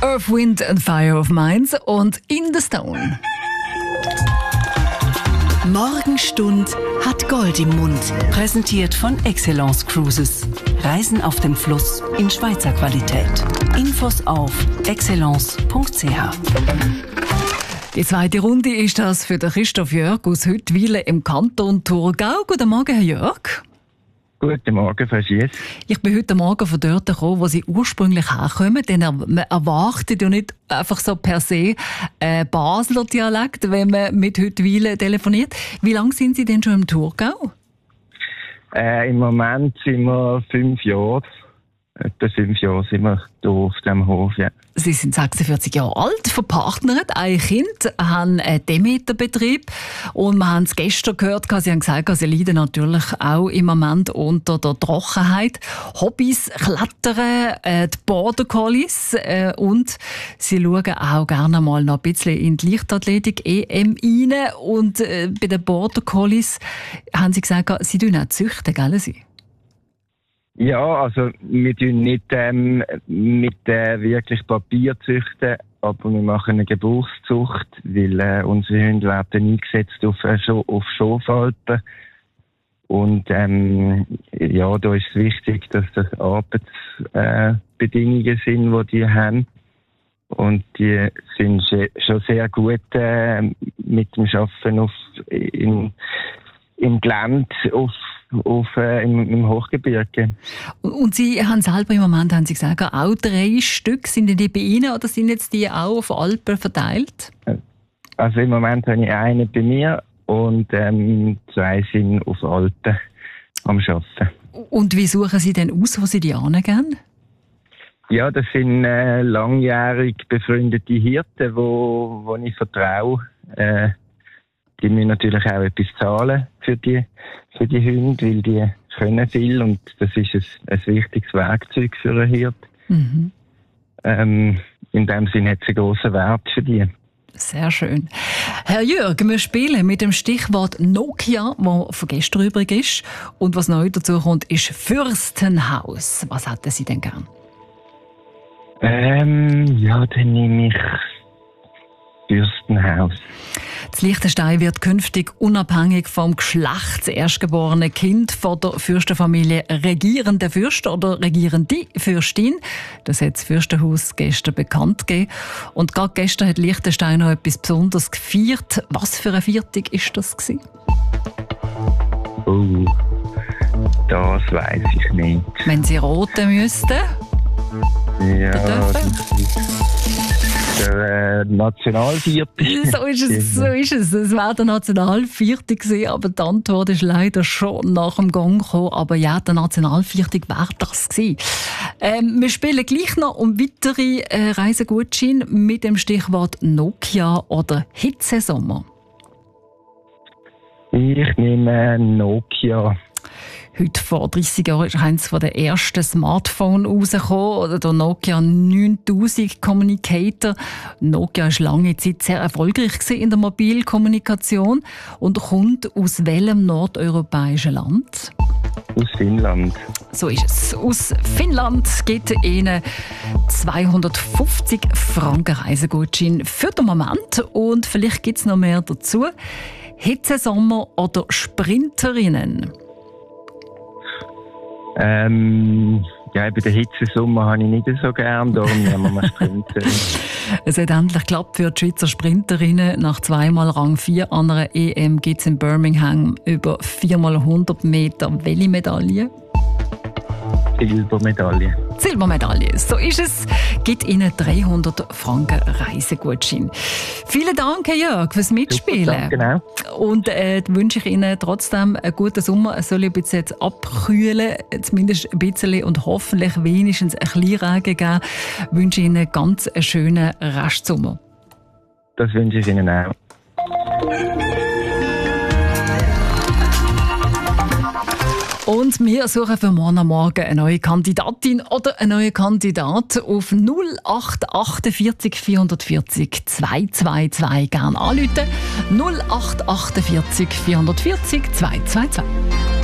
Earth, Wind and Fire of Mines und In the Stone. Morgenstund hat Gold im Mund. Präsentiert von Excellence Cruises. Reisen auf dem Fluss in Schweizer Qualität. Infos auf excellence.ch. Die zweite Runde ist das für den Christoph Jörg aus Huttwilen im Kanton Thurgau. Guten Morgen, Herr Jörg. Guten Morgen, Frau Schiess. Ich bin heute Morgen von dort gekommen, wo Sie ursprünglich herkommen, denn man erwartet ja nicht einfach so per se Basler Dialekt, wenn man mit Huttwilen telefoniert. Wie lange sind Sie denn schon im Thurgau? Im Moment sind wir 5 Jahre. Etwa 5 Jahre sind wir hier auf diesem Hof, ja. Sie sind 46 Jahre alt, verpartnert, ein Kind, haben einen Demeterbetrieb und wir haben es gestern gehört, Sie haben gesagt, Sie leiden natürlich auch im Moment unter der Trockenheit. Hobbys, Klettern, die Border Collies und Sie schauen auch gerne mal noch ein bisschen in die Leichtathletik EM rein und bei den Border Collies haben Sie gesagt, Sie tun auch züchten, gell Sie? Ja, also wir tun nicht mit wirklich Papier züchten, aber wir machen eine Geburtszucht, weil unsere Hunde werden eingesetzt auf Schafalpen. Und ja, da ist es wichtig, dass das Arbeitsbedingungen sind, die haben. Und die sind schon sehr gut mit dem Arbeiten im Gelände im Hochgebirge. Und Sie haben selber im Moment, haben Sie gesagt, auch 3 Stück. Sind die bei Ihnen oder sind jetzt die auch auf Alpen verteilt? Also im Moment habe ich einen bei mir und 2 sind auf Alpen am Arbeiten. Und wie suchen Sie denn aus, wo Sie die angehen? Ja, das sind langjährig befreundete Hirten, wo ich vertraue. Die müssen natürlich auch etwas zahlen für die Hunde, weil die können viel und das ist ein wichtiges Werkzeug für einen Hirt. Mhm. In dem Sinne hat es einen grossen Wert für die. Sehr schön. Herr Jörg, wir spielen mit dem Stichwort Nokia, das von gestern übrig ist. Und was neu dazu kommt, ist Fürstenhaus. Was hätten Sie denn gern? Ja, dann nehme ich Fürstenhaus. Das Liechtenstein wird künftig unabhängig vom Geschlecht das erstgeborene Kind von der Fürstenfamilie regierende Fürst oder regierende Fürstin. Das hat das Fürstenhaus gestern bekannt gegeben. Und gerade gestern hat Liechtenstein noch etwas Besonderes gefeiert. Was für eine Viertung war das gewesen? Oh, das weiss ich nicht. Wenn Sie roten müssten? Ja, der Nationalviertel. So ist es. Es wäre der Nationalviertel gewesen, aber die Antwort ist leider schon nach dem Gong gekommen. Aber ja, der Nationalviertel wäre das gewesen. Wir spielen gleich noch um weitere Reisegutscheine mit dem Stichwort Nokia oder Hitzesommer. Ich nehme Nokia. Heute vor 30 Jahren ist eines der ersten Smartphones rausgekommen, der Nokia 9000 Communicator. Nokia war lange Zeit sehr erfolgreich in der Mobilkommunikation und kommt aus welchem nordeuropäischen Land? Aus Finnland. So ist es. Aus Finnland gibt Ihnen 250 Franken Reisegutschein für den Moment. Und vielleicht gibt es noch mehr dazu. Hitzesommer oder Sprinterinnen? Ja, bei der Hitzesommer habe ich nicht so gern, darum nehmen wir mal Sprinter. Es hat endlich geklappt für die Schweizer Sprinterinnen. Nach 2-mal Rang 4 an einer EM gibt es in Birmingham über 4x100 Meter. Welche Medaille? Silbermedaille, so ist es. Gibt Ihnen 300 Franken Reisegutschein. Vielen Dank, Herr Jörg, fürs Mitspielen. Genau. Und wünsche ich Ihnen trotzdem einen guten Sommer. Es soll ein bisschen jetzt abkühlen, zumindest ein bisschen, und hoffentlich wenigstens ein bisschen Regen geben. Ich wünsche Ihnen ganz einen schönen Restsommer. Das wünsche ich Ihnen auch. Und wir suchen für morgen Morgen eine neue Kandidatin oder einen neuen Kandidat auf 0848 440 222. Gerne anrufen. 0848 440 222.